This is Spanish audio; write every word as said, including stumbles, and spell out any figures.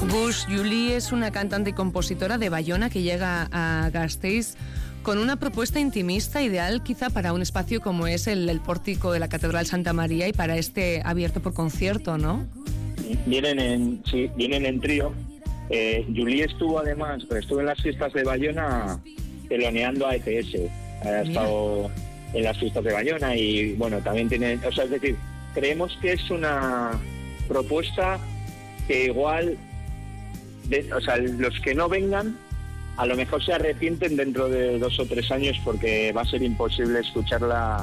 Bush Julie es una cantante y compositora de Bayona que llega a Gasteiz con una propuesta intimista ideal quizá para un espacio como es el, el pórtico de la Catedral Santa María y para este abierto por concierto, ¿no? Vienen en, sí, vienen en trío. Eh, Julie estuvo además, estuvo en las fiestas de Bayona teloneando a E T S. Ha estado en las fiestas de Bayona y bueno, también tiene, o sea, es decir, creemos que es una propuesta que igual, de, o sea, los que no vengan a lo mejor se arrepienten dentro de dos o tres años porque va a ser imposible escucharla